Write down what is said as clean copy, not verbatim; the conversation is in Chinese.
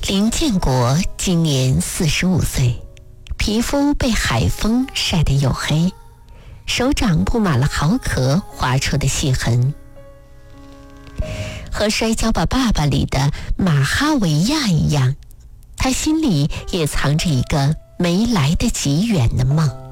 林建国今年45岁，皮肤被海风晒得黝黑，手掌布满了毫壳划出的细痕。和《摔跤吧，爸爸》里的马哈维亚一样，他心里也藏着一个没来得及圆的梦。